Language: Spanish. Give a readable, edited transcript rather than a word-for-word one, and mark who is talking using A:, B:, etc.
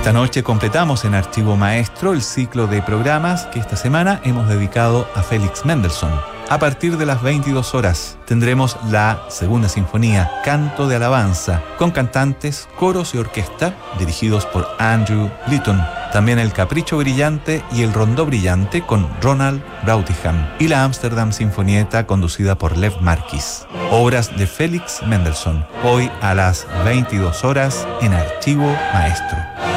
A: Esta noche completamos en Archivo Maestro el ciclo de programas que esta semana hemos dedicado a Félix Mendelssohn. A partir de las 22 horas tendremos la Segunda Sinfonía, Canto de Alabanza, con cantantes, coros y orquesta dirigidos por Andrew Litton. También el Capricho Brillante y el Rondó Brillante con Ronald Brautigam. Y la Amsterdam Sinfonieta conducida por Lev Marquis. Obras de Félix Mendelssohn, hoy a las 22 horas en Archivo Maestro.